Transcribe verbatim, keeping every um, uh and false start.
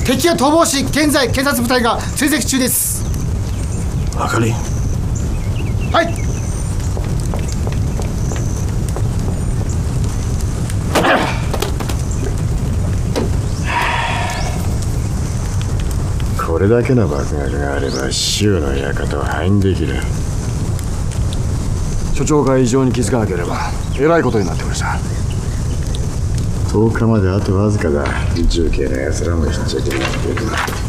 敵を逃亡し、現在警察部隊が追跡中です。 あかり。 はい。 これだけの爆薬があれば州の館を破壊できる。 所長が異常に気づかなければえらいことになってました。 とおかまであとわずかだ。重慶の奴らもひっちゃけなってる。